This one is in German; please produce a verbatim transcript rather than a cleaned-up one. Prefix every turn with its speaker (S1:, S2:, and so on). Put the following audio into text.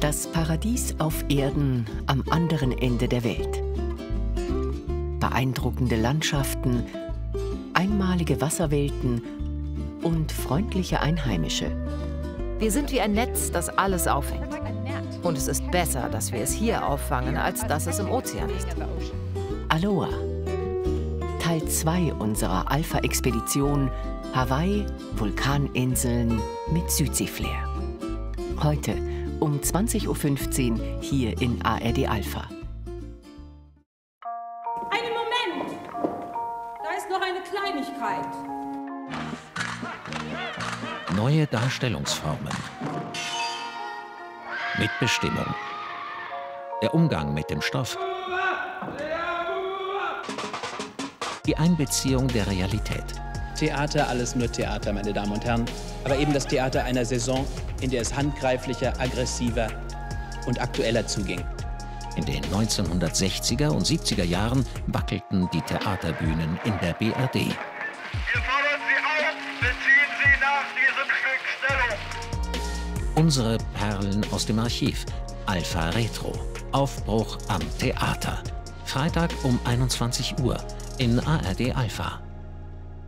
S1: Das Paradies auf Erden am anderen Ende der Welt. Beeindruckende Landschaften, einmalige Wasserwelten und freundliche Einheimische.
S2: Wir sind wie ein Netz, das alles auffängt. Und es ist besser, dass wir es hier auffangen, als dass es im Ozean ist.
S1: Aloha. Teil zwei unserer Alpha-Expedition Hawaii, Vulkaninseln mit Südsee-Flair. Heute um zwanzig Uhr fünfzehn hier in A R D Alpha.
S3: Einen Moment! Da ist noch eine Kleinigkeit.
S4: Neue Darstellungsformen. Mitbestimmung. Der Umgang mit dem Stoff. Die Einbeziehung der Realität.
S5: Theater, alles nur Theater, meine Damen und Herren. Aber eben das Theater einer Saison, in der es handgreiflicher, aggressiver und aktueller zuging.
S4: In den neunzehnhundertsechziger und siebziger Jahren wackelten die Theaterbühnen in der B R D.
S6: Wir fordern Sie auf, beziehen Sie nach diesem Stück Stellung.
S4: Unsere Perlen aus dem Archiv. Alpha Retro. Aufbruch am Theater. Freitag um einundzwanzig Uhr in A R D Alpha.